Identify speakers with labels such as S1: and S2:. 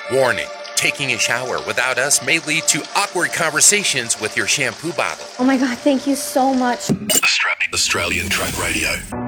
S1: Warning, taking a shower without us may lead to awkward conversations with your shampoo bottle.
S2: Oh my God, thank you so much.
S3: Australian Track Radio.